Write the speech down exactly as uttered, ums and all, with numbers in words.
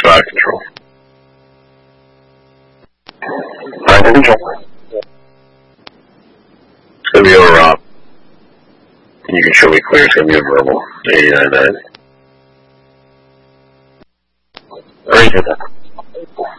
five control. Five control. It's going to be over Rob. You can show me clear. It's going to be a verbal. eighty-nine nine. Alright,